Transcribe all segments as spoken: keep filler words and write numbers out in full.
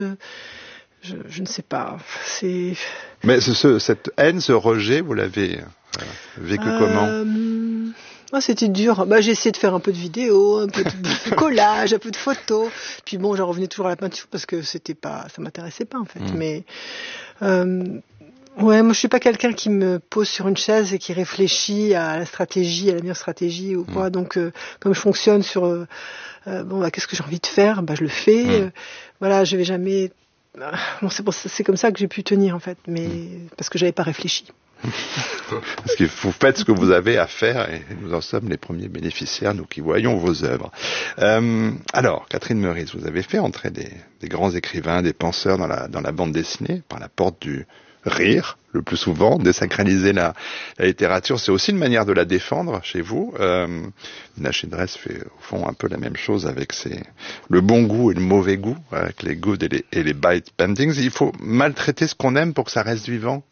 Euh, je, je ne sais pas. C'est. Mais ce, ce, cette haine, ce rejet, vous l'avez euh, vécu euh... comment? Oh, c'était dur. Bah, j'ai essayé de faire un peu de vidéos, un peu de collage, un peu de photos. Puis bon, j'en revenais toujours à la peinture parce que c'était pas, ça m'intéressait pas en fait. Mmh. Mais euh, ouais, moi je suis pas quelqu'un qui me pose sur une chaise et qui réfléchit à la stratégie, à la meilleure stratégie ou quoi. Mmh. Donc euh, comme je fonctionne sur euh, euh, bon, bah, qu'est-ce que j'ai envie de faire, bah je le fais. Mmh. Euh, voilà, je vais jamais. Bon, c'est, pour, c'est comme ça que j'ai pu tenir en fait, mais mmh. parce que j'avais pas réfléchi. Parce que vous faites ce que vous avez à faire et nous en sommes les premiers bénéficiaires, nous qui voyons vos œuvres. Euh, alors, Catherine Meurice, vous avez fait entrer des, des grands écrivains, des penseurs dans la, dans la bande dessinée par la porte du rire, le plus souvent, désacraliser la, la littérature, c'est aussi une manière de la défendre chez vous. Euh, Nina Childress fait au fond un peu la même chose avec ses, le bon goût et le mauvais goût, avec les good et les, et les bite paintings. Il faut maltraiter ce qu'on aime pour que ça reste vivant.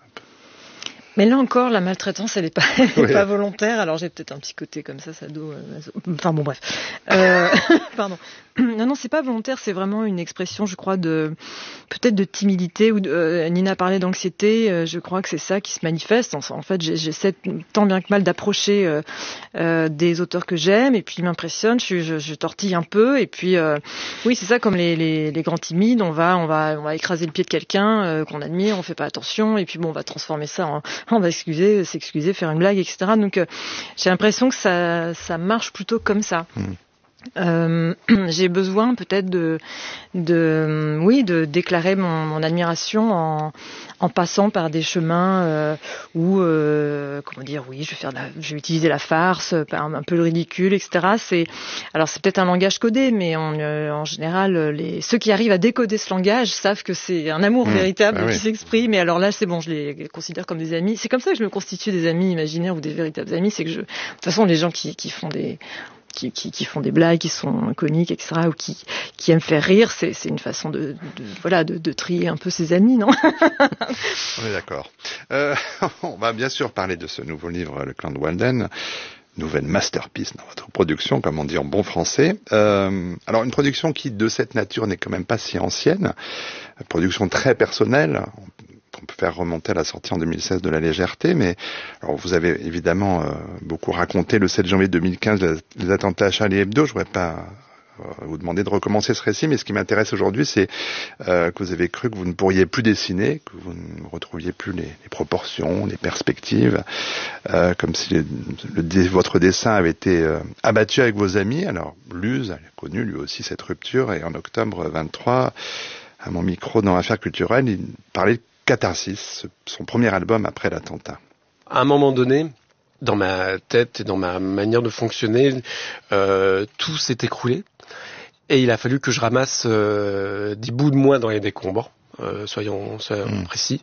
Mais là encore, la maltraitance, elle n'est pas, oui. pas volontaire. Alors j'ai peut-être un petit côté comme ça, sado. Euh, enfin bon, bref. Euh, pardon. Non, non, c'est pas volontaire. C'est vraiment une expression, je crois, de peut-être de timidité. Ou de, euh, Nina parlait d'anxiété. Euh, je crois que c'est ça qui se manifeste. En, en fait, j'essaie tant bien que mal d'approcher euh, euh, des auteurs que j'aime, et puis ils m'impressionnent. Je, je, je tortille un peu, et puis euh, oui, c'est ça. Comme les, les, les grands timides, on va, on va, on va écraser le pied de quelqu'un euh, qu'on admire. On fait pas attention, et puis bon, on va transformer ça en on va excuser, s'excuser, faire une blague, et cetera. Donc, euh, j'ai l'impression que ça, ça marche plutôt comme ça. Mmh. Euh, j'ai besoin peut-être de, de, oui, de déclarer mon, mon admiration en, en passant par des chemins euh, où, euh, comment dire, oui, je vais faire, de la, je vais utiliser la farce, un, un peu le ridicule, et cetera. C'est, alors c'est peut-être un langage codé, mais on, euh, en général, les, ceux qui arrivent à décoder ce langage savent que c'est un amour mmh. véritable ah, qui oui. s'exprime. Et alors là, c'est bon, je les considère comme des amis. C'est comme ça que je me constitue des amis imaginaires ou des véritables amis. C'est que je, de toute façon, les gens qui, qui font des Qui, qui, qui font des blagues, qui sont comiques, et cetera, ou qui, qui aiment faire rire, c'est, c'est une façon de, de, voilà, de, de trier un peu ses amis, non? On est d'accord. Euh, on va bien sûr parler de ce nouveau livre, Le Clan de Walden, nouvelle masterpiece dans votre production, comme on dit en bon français. Euh, alors, une production qui, de cette nature, n'est quand même pas si ancienne, une production très personnelle, qu'on peut faire remonter à la sortie en deux mille seize de La Légèreté, mais alors vous avez évidemment euh, beaucoup raconté le sept janvier deux mille quinze les attentats à Charlie Hebdo. Je ne voudrais pas euh, vous demander de recommencer ce récit, mais ce qui m'intéresse aujourd'hui, c'est euh, que vous avez cru que vous ne pourriez plus dessiner, que vous ne retrouviez plus les, les proportions, les perspectives, euh, comme si le, le, votre dessin avait été euh, abattu avec vos amis. Alors Luz a connu lui aussi cette rupture, et en octobre vingt-trois, à mon micro dans Affaires culturelles, il parlait de Catharsis, son premier album après l'attentat. À un moment donné, dans ma tête et dans ma manière de fonctionner, euh, tout s'est écroulé. Et il a fallu que je ramasse euh, des bouts de moi dans les décombres, euh, soyons, soyons mmh. précis.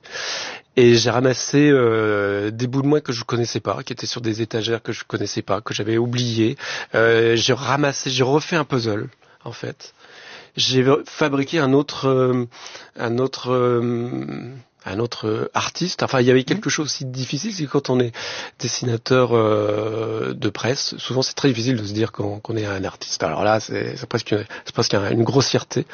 Et j'ai ramassé euh, des bouts de moi que je connaissais pas, qui étaient sur des étagères que je connaissais pas, que j'avais oubliées. Euh, j'ai ramassé, j'ai refait un puzzle, en fait. J'ai fabriqué un autre, euh, un autre. Euh, un autre artiste. Enfin, il y avait quelque chose aussi difficile, c'est que quand on est dessinateur euh, de presse, souvent c'est très difficile de se dire qu'on, qu'on est un artiste. Alors là, c'est, c'est presque, une, c'est presque une grossièreté.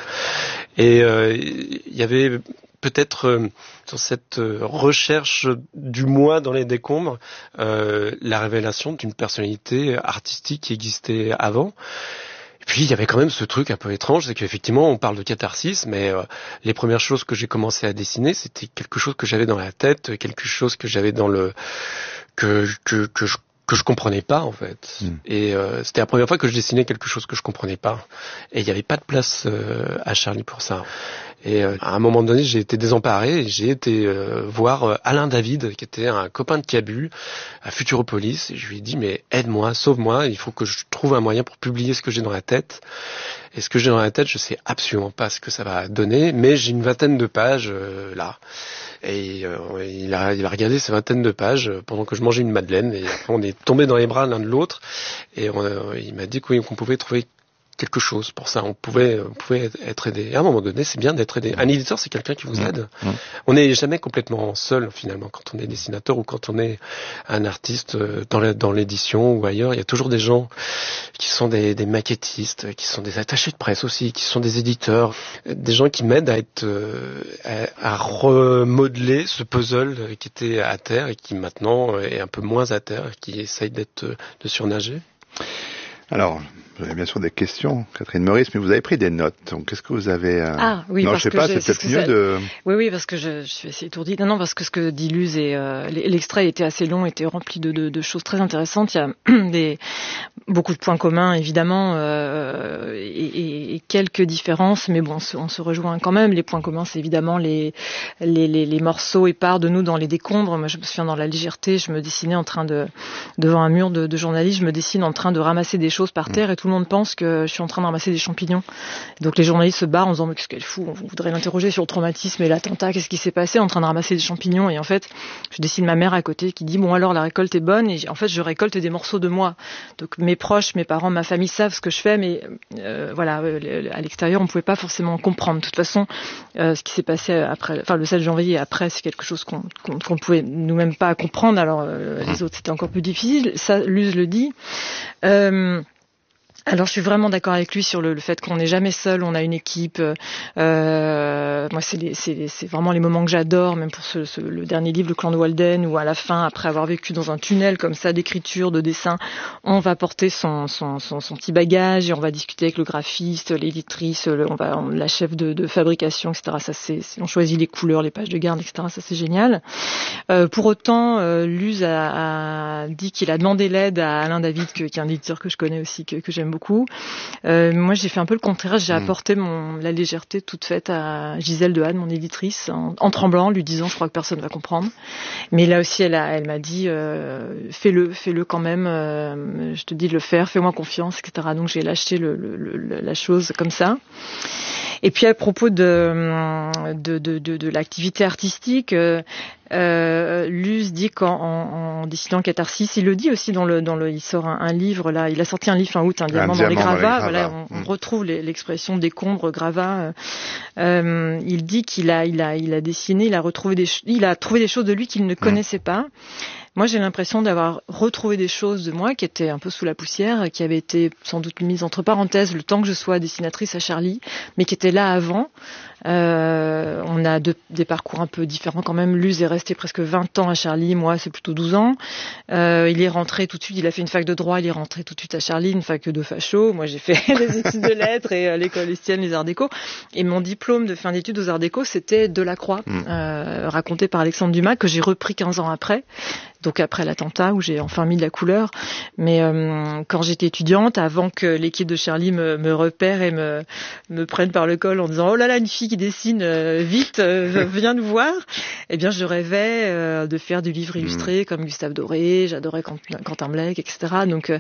Et euh, il y avait peut-être euh, sur cette euh, recherche du moi dans les décombres, euh, la révélation d'une personnalité artistique qui existait avant. Puis il y avait quand même ce truc un peu étrange, c'est qu'effectivement on parle de catharsis, mais euh, les premières choses que j'ai commencé à dessiner, c'était quelque chose que j'avais dans la tête, quelque chose que j'avais dans le que que que je que je comprenais pas en fait. Mmh. Et euh, c'était la première fois que je dessinais quelque chose que je comprenais pas. Et il n'y avait pas de place euh, à Charlie pour ça. Et euh, à un moment donné, j'ai été désemparé et j'ai été euh, voir euh, Alain David, qui était un copain de Cabu à Futuropolis. Et je lui ai dit, mais aide-moi, sauve-moi, il faut que je trouve un moyen pour publier ce que j'ai dans la tête. Et ce que j'ai dans la tête, je sais absolument pas ce que ça va donner, mais j'ai une vingtaine de pages euh, là. Et euh, il a, il a regardé ces vingtaines de pages pendant que je mangeais une madeleine. Et après, on est tombé dans les bras l'un de l'autre. Et on, euh, il m'a dit qu'on pouvait trouver quelque chose pour ça. On pouvait, on pouvait être aidé. À un moment donné, c'est bien d'être aidé. Un éditeur, c'est quelqu'un qui vous aide. Mmh. On n'est jamais complètement seul, finalement, quand on est dessinateur ou quand on est un artiste dans, la, dans l'édition ou ailleurs. Il y a toujours des gens qui sont des, des maquettistes, qui sont des attachés de presse aussi, qui sont des éditeurs, des gens qui m'aident à être, à, à remodeler ce puzzle qui était à terre et qui maintenant est un peu moins à terre, qui essaye d'être, de surnager. Alors, vous avez bien sûr des questions, Catherine Meurice, mais vous avez pris des notes. Donc, qu'est-ce que vous avez euh... Ah oui, non, parce je sais que pas, je, c'est, c'est peut-être mieux ça... de. Oui, oui, parce que je, je suis assez étourdie. Non, non, parce que ce que dit Luz et euh, l'extrait était assez long, était rempli de, de, de choses très intéressantes. Il y a des beaucoup de points communs, évidemment, euh, et, et, et quelques différences, mais bon, on se, on se rejoint quand même. Les points communs, c'est évidemment les les, les les morceaux épars de nous dans les décombres. Moi, je me souviens dans La Légèreté, je me dessinais en train de devant un mur de, de journalistes, je me dessine en train de ramasser des choses par terre, et tout le monde pense que je suis en train de ramasser des champignons. Donc les journalistes se barrent en disant mais qu'est-ce qu'elle fout, on voudrait l'interroger sur le traumatisme et l'attentat, qu'est-ce qui s'est passé, en train de ramasser des champignons. Et en fait je dessine ma mère à côté qui dit bon alors la récolte est bonne, et en fait je récolte des morceaux de moi. Donc mes proches, mes parents, ma famille savent ce que je fais, mais euh, voilà, à l'extérieur on pouvait pas forcément comprendre. De toute façon euh, ce qui s'est passé après, enfin le sept janvier et après, c'est quelque chose qu'on, qu'on, qu'on pouvait nous-mêmes pas comprendre. Alors euh, les autres c'était encore plus difficile, ça Luz le dit. euh, Alors je suis vraiment d'accord avec lui sur le, le fait qu'on n'est jamais seul, on a une équipe. Euh, moi c'est, les, c'est, les, c'est vraiment les moments que j'adore, même pour ce, ce, le dernier livre, Le Clan de Walden, où à la fin, après avoir vécu dans un tunnel comme ça d'écriture, de dessin, on va porter son, son, son, son petit bagage et on va discuter avec le graphiste, l'éditrice, le, on va, on, la chef de, de fabrication, et cetera. Ça c'est, on choisit les couleurs, les pages de garde, et cetera. Ça c'est génial. Euh, pour autant, euh, Luz a, a dit qu'il a demandé l'aide à Alain David, que, qui est un éditeur que je connais aussi, que, que j'aime beaucoup. Beaucoup. Euh, moi, j'ai fait un peu le contraire. J'ai mmh. apporté mon, la légèreté toute faite à Gisèle Dehaene, mon éditrice, en, en tremblant, lui disant, je crois que personne va comprendre. Mais là aussi, elle, a, elle m'a dit, euh, fais-le, fais-le quand même. Euh, je te dis de le faire, fais-moi confiance, et cetera. Donc, j'ai lâché le, le, le, la chose comme ça. Et puis à propos de de de de, de l'activité artistique, euh, euh, Luz dit qu'en en, en dessinant Catharsis, il le dit aussi dans le dans le, il sort un, un livre là, il a sorti un livre fin août, un diamant, un dans, diamant les gravats, dans les gravats. Voilà, on, mmh. on retrouve les, l'expression décombre, gravats. Euh, il dit qu'il a il a il a dessiné, il a retrouvé des il a trouvé des choses de lui qu'il ne connaissait mmh. pas. Moi, j'ai l'impression d'avoir retrouvé des choses de moi qui étaient un peu sous la poussière, qui avaient été sans doute mises entre parenthèses le temps que je sois dessinatrice à Charlie, mais qui étaient là avant. Euh, on a de, des parcours un peu différents quand même. Luz est resté presque vingt ans à Charlie, moi c'est plutôt douze ans. Euh, il est rentré tout de suite, il a fait une fac de droit, il est rentré tout de suite à Charlie, une fac de facho. Moi j'ai fait des études de lettres et euh, l'école Estienne, les arts déco. Et mon diplôme de fin d'études aux arts déco, c'était Delacroix, mmh. euh, raconté par Alexandre Dumas, que j'ai repris quinze ans après. Donc après l'attentat où j'ai enfin mis de la couleur. Mais euh, quand j'étais étudiante, avant que l'équipe de Charlie me, me repère et me, me prenne par le col en disant « Oh là là, une fille qui dessine, euh, vite, euh, viens nous voir », eh bien je rêvais euh, de faire du livre illustré mmh. comme Gustave Doré, j'adorais Quentin Blake, et cetera. Donc,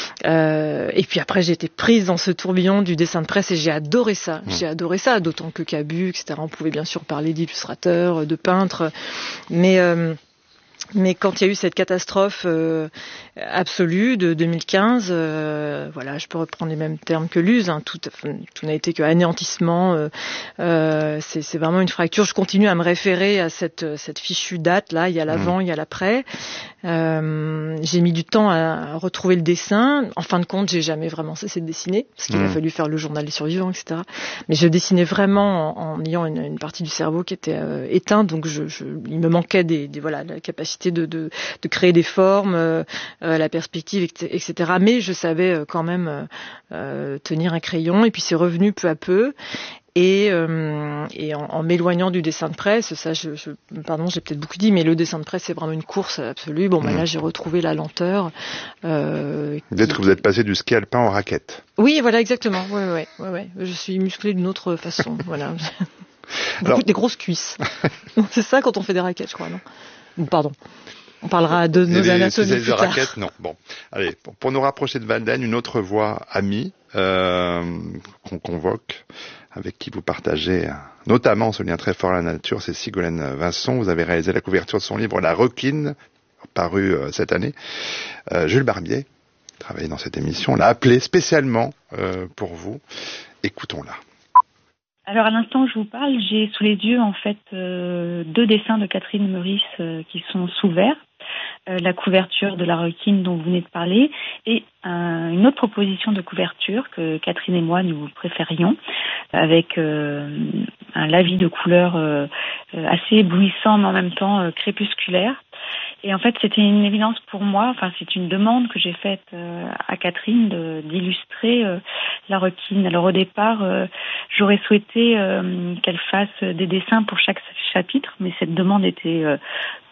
euh, et puis après j'ai été prise dans ce tourbillon du dessin de presse et j'ai adoré ça. Mmh. J'ai adoré ça, d'autant que Cabu, et cetera. On pouvait bien sûr parler d'illustrateurs, de peintres, mais... Euh, Mais quand il y a eu cette catastrophe euh, absolue de deux mille quinze, euh, voilà, je peux reprendre les mêmes termes que Luz, hein, tout, tout n'a été que anéantissement. Euh, euh, c'est, c'est vraiment une fracture. Je continue à me référer à cette, cette fichue date là. Il y a l'avant, mmh. il y a l'après. Euh, j'ai mis du temps à retrouver le dessin. En fin de compte, j'ai jamais vraiment cessé de dessiner parce qu'il mmh. a fallu faire le journal des survivants, et cetera. Mais je dessinais vraiment en, en ayant une, une partie du cerveau qui était euh, éteinte, donc je, je, il me manquait des, des voilà, la capacité De, de, de créer des formes, euh, la perspective, et cetera. Mais je savais quand même euh, tenir un crayon. Et puis c'est revenu peu à peu. Et, euh, et en, en m'éloignant du dessin de presse, ça, je, je, pardon, j'ai peut-être beaucoup dit, mais le dessin de presse c'est vraiment une course absolue. Bon, mmh. ben là j'ai retrouvé la lenteur. Euh, Peut-être qui... que vous êtes passé du ski alpin en raquette. Oui, voilà, exactement. Ouais, ouais, ouais, ouais. Je suis musclée d'une autre façon. Voilà. Alors... Beaucoup, des grosses cuisses. C'est ça quand on fait des raquettes, je crois, non? Pardon. On parlera de nos des, anatomies plus tard. Raquettes, non. Bon, allez, pour, pour nous rapprocher de Walden, une autre voix amie euh, qu'on convoque, avec qui vous partagez notamment ce lien très fort à la nature, c'est Sigolène Vincent. Vous avez réalisé la couverture de son livre La Requine, paru euh, cette année. Euh, Jules Barbier, travaillé dans cette émission, l'a appelée spécialement euh, pour vous. Écoutons-la. Alors à l'instant où je vous parle, j'ai sous les yeux en fait euh, deux dessins de Catherine Meurice euh, qui sont sous verre. Euh, la couverture de la requine dont vous venez de parler et euh, une autre proposition de couverture que Catherine et moi nous préférions avec euh, un lavis de couleurs euh, assez éblouissant mais en même temps euh, crépusculaire. Et en fait, c'était une évidence pour moi, enfin c'est une demande que j'ai faite euh, à Catherine de, d'illustrer euh, la requine. Alors au départ, euh, j'aurais souhaité euh, qu'elle fasse des dessins pour chaque chapitre, mais cette demande était euh,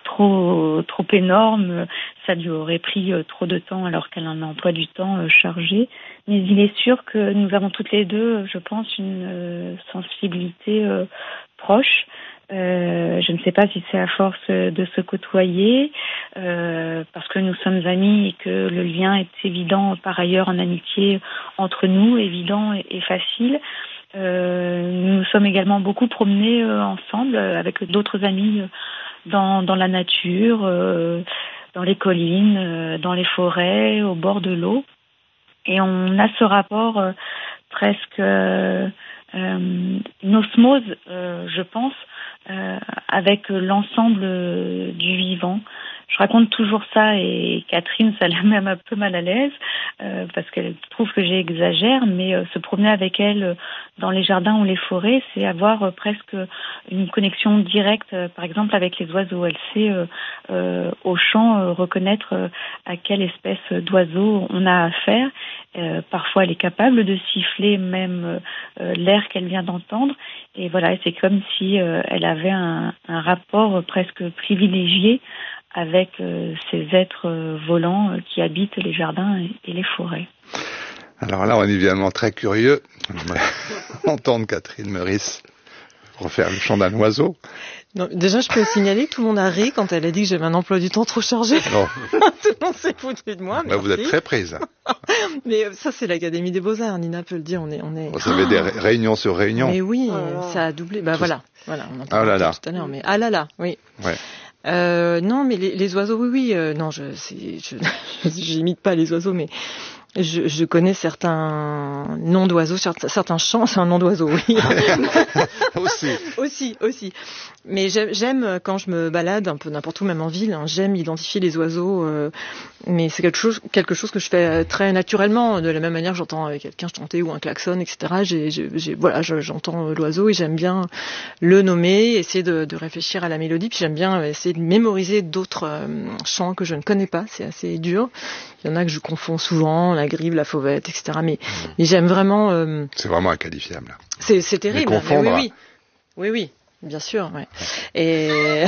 trop trop énorme, ça lui aurait pris euh, trop de temps alors qu'elle a un emploi du temps euh, chargé. Mais il est sûr que nous avons toutes les deux, je pense, une euh, sensibilité euh, proche. Euh, je ne sais pas si c'est à force de se côtoyer, euh, parce que nous sommes amis et que le lien est évident par ailleurs en amitié entre nous, évident et, et facile. Euh, nous nous sommes également beaucoup promenés euh, ensemble avec d'autres amis euh, dans, dans la nature, euh, dans les collines, euh, dans les forêts, au bord de l'eau. Et on a ce rapport euh, presque euh, euh, une osmose, euh, je pense, Euh, avec l'ensemble euh, du vivant. Je raconte toujours ça et Catherine, ça la met un peu mal à l'aise euh, parce qu'elle trouve que j'exagère, mais euh, se promener avec elle euh, dans les jardins ou les forêts, c'est avoir euh, presque une connexion directe, euh, par exemple avec les oiseaux. Elle sait euh, euh, au chant euh, reconnaître euh, à quelle espèce d'oiseau on a affaire. Euh, parfois, elle est capable de siffler même euh, l'air qu'elle vient d'entendre. Et voilà, c'est comme si euh, elle avait un, un rapport presque privilégié avec euh, ces êtres euh, volants euh, qui habitent les jardins et, et les forêts. Alors là, on est évidemment très curieux d'entendre Catherine Meurice refaire le chant d'un oiseau. Non, déjà, je peux signaler que tout le monde a ri quand elle a dit que j'avais un emploi du temps trop chargé. Non. Tout le monde s'est foutu de moi. Bah, vous êtes très prise. Mais ça, c'est l'Académie des Beaux-Arts. Nina peut le dire. On est, on est. Vous avez des ré- réunions sur réunions. Mais oui, Oh. ça a doublé. Bah Tout voilà, voilà. On en Ah là là. tout à l'heure. Mais ah là là, oui. Ouais. Euh, non, mais les, les oiseaux, oui, oui. Euh, non, je, c'est, je, j'imite pas les oiseaux, mais je, je connais certains noms d'oiseaux, certains, certains chants. C'est un nom d'oiseau, oui. Aussi. aussi, aussi. Mais j'aime, j'aime quand je me balade un peu n'importe où, même en ville, hein, j'aime identifier les oiseaux. Euh, mais c'est quelque chose, quelque chose que je fais très naturellement, de la même manière que j'entends quelqu'un chanter ou un klaxon, et cetera. J'ai, j'ai, j'ai, voilà, je, j'entends l'oiseau et j'aime bien le nommer, essayer de, de réfléchir à la mélodie. Puis j'aime bien essayer de mémoriser d'autres euh, chants que je ne connais pas. C'est assez dur. Il y en a que je confonds souvent, la grive, la fauvette, et cetera. Mais, mmh. mais j'aime vraiment. Euh, c'est vraiment inqualifiable. C'est, c'est terrible. Mais confondre. Mais oui, oui, oui, oui. Bien sûr, ouais. Et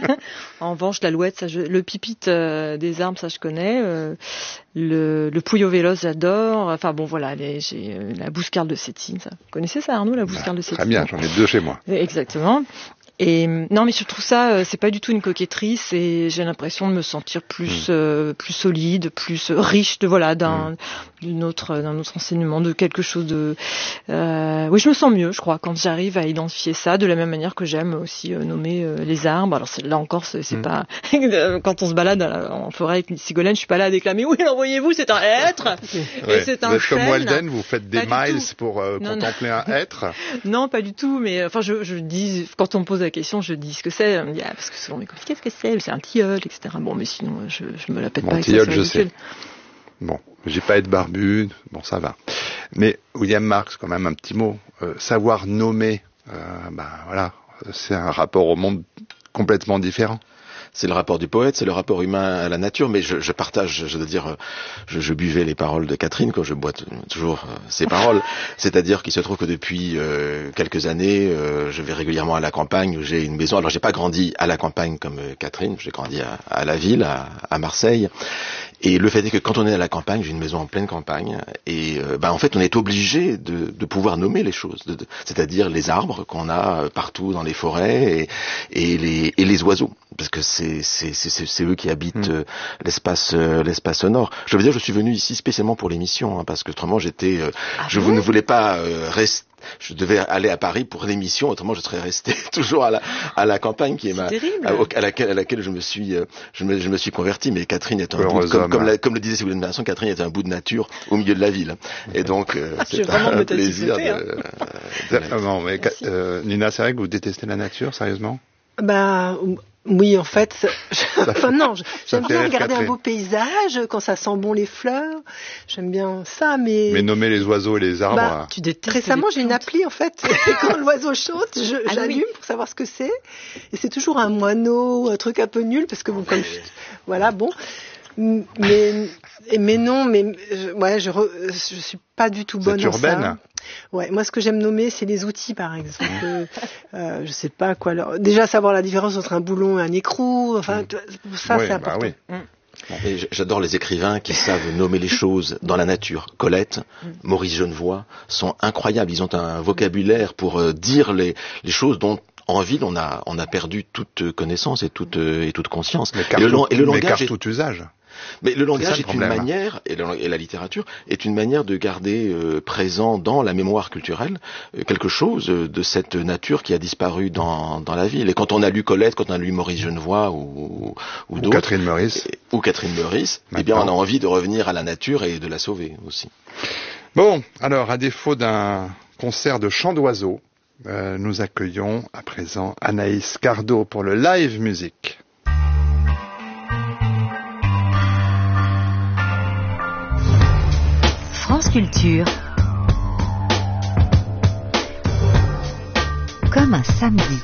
en revanche, l'alouette, ça, je... le pipite euh, des arbres, ça je connais. Euh, le, le pouillot véloce, j'adore. Enfin bon, voilà, les, j'ai euh, la bouscarde de Sétine. Ça. Vous connaissez ça, Arnaud, la bouscarde bah, de Sétine? Très bien, j'en ai deux chez moi. Exactement. Et non, mais je trouve ça, c'est pas du tout une coquetterie. C'est, j'ai l'impression de me sentir plus, mmh. euh, plus solide, plus riche de voilà d'un, mmh. d'une autre, d'un autre enseignement, de quelque chose de. Euh, oui, je me sens mieux, je crois, quand j'arrive à identifier ça. De la même manière que j'aime aussi euh, nommer euh, les arbres. Alors c'est, là encore, c'est, c'est mmh. pas quand on se balade en forêt avec une cigolène, je suis pas là à déclamer. Oui, alors voyez-vous, c'est un hêtre. Ouais. Et c'est un vous êtes chêne. Comme Walden, vous faites des pas miles pour euh, non, contempler non. un hêtre. Non, pas du tout. Mais enfin, je, je dis quand on me pose la question, je dis ce que c'est. On me dit, ah, parce que souvent, mais qu'est-ce que c'est? C'est un tilleul, et cetera. Bon, mais sinon, je, je me la pète bon, pas avec tilleul, ça. je sais. Bon, j'ai pas être barbu, bon, ça va. Mais William Marx, quand même, un petit mot. Euh, savoir nommer, euh, ben voilà, c'est un rapport au monde complètement différent. C'est le rapport du poète, c'est le rapport humain à la nature, mais je, je partage, je veux dire, je, je buvais les paroles de Catherine, quand je bois t- toujours euh, ses paroles, c'est-à-dire qu'il se trouve que depuis euh, quelques années, euh, je vais régulièrement à la campagne, où j'ai une maison, alors j'ai pas grandi à la campagne comme euh, Catherine, j'ai grandi à, à la ville, à, à Marseille, et le fait est que quand on est à la campagne, j'ai une maison en pleine campagne, et euh, ben en fait on est obligé de, de pouvoir nommer les choses, de, de, c'est-à-dire les arbres qu'on a partout dans les forêts, et, et, les, et les oiseaux, parce que c'est C'est, c'est, c'est, c'est eux qui habitent mmh. euh, l'espace, euh, l'espace sonore. Je veux dire, je suis venu ici spécialement pour l'émission, hein, parce que autrement, j'étais, euh, ah je bon ne voulais pas euh, rester. je devais aller à Paris pour l'émission, autrement je serais resté toujours à la, à la campagne qui est, ma, terrible. à, à laquelle, à laquelle je me suis, je me, je me suis converti. Mais Catherine est un bout, comme, comme, la, comme le disait Sylvain Vincent, Catherine est un bout de nature au milieu de la ville. Et donc, euh, c'est un plaisir de, hein. de, de, non, mais, euh, Nina, c'est vrai que vous détestez la nature, sérieusement? Bah, oui, en fait, enfin non, j'aime bien regarder Catherine. un beau paysage quand ça sent bon les fleurs. J'aime bien ça, mais. Mais nommer les oiseaux et les arbres. Bah, Tu détestes récemment, les j'ai une plantes. appli en fait. Et quand l'oiseau chante, je, Ah, j'allume oui. pour savoir ce que c'est. Et c'est toujours un moineau, un truc un peu nul parce que bon, comme je- voilà, bon. Mais mais non, mais je, ouais, je re, je suis pas du tout bonne Vous êtes en urbaine. ça. Ouais, moi ce que j'aime nommer, c'est les outils par exemple. euh, je sais pas quoi. Alors, déjà savoir la différence entre un boulon et un écrou. Enfin, tu vois, ça Oui, c'est important. bah oui. Et j'adore les écrivains qui savent nommer les choses dans la nature. Colette, Maurice Genevoix sont incroyables. Ils ont un vocabulaire pour euh, dire les, les choses dont en ville on a on a perdu toute connaissance et toute euh, et toute conscience. Mais Et le, lang- et le mais langage car est, tout usage. mais le langage ça, le est une problème. manière et, le- et la littérature est une manière de garder euh, présent dans la mémoire culturelle euh, quelque chose euh, de cette nature qui a disparu dans dans la ville. Et quand on a lu Colette, quand on a lu Maurice Genevoix ou ou, Ou d'autres, Catherine Meurice. et- ou Catherine Meurice, eh bien, on a envie de revenir à la nature et de la sauver aussi. Bon, alors, à défaut d'un concert de chant d'oiseaux, euh, nous accueillons à présent Anaïs Cardo pour le live music. France Culture. Comme un samedi.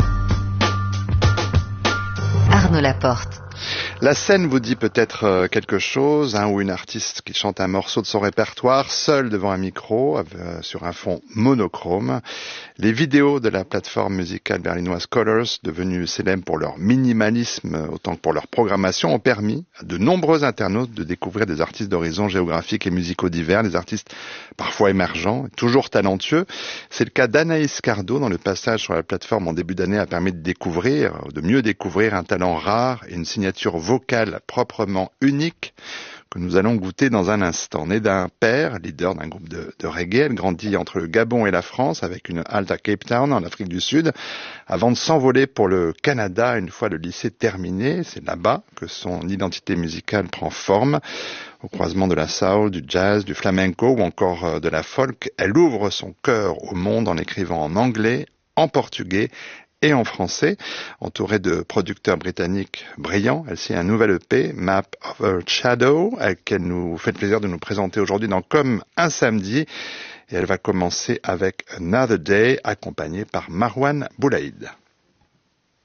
Arnaud Laporte. La scène vous dit peut-être euh, quelque chose, un ou une artiste qui chante un morceau de son répertoire, seul devant un micro, euh, sur un fond monochrome. Les vidéos de la plateforme musicale berlinoise Colors, devenues célèbres pour leur minimalisme autant que pour leur programmation, ont permis à de nombreux internautes de découvrir des artistes d'horizons géographiques et musicaux divers, des artistes parfois émergents, toujours talentueux. C'est le cas d'Anaïs Cardo, dont le passage sur la plateforme en début d'année a permis de découvrir, de mieux découvrir un talent rare et une signature vocale proprement unique que nous allons goûter dans un instant. Née d'un père, leader d'un groupe de, de reggae, elle grandit entre le Gabon et la France avec une halte à Cape Town en Afrique du Sud avant de s'envoler pour le Canada une fois le lycée terminé. C'est là-bas que son identité musicale prend forme. Au croisement de la soul, du jazz, du flamenco ou encore de la folk, elle ouvre son cœur au monde en écrivant en anglais, en portugais et en français. Entourée de producteurs britanniques brillants, elle signe un nouvel E P, Map of Earth Shadow, qu'elle nous fait le plaisir de nous présenter aujourd'hui dans Comme un samedi. Et elle va commencer avec Another Day, accompagnée par Marwan Boulaïd.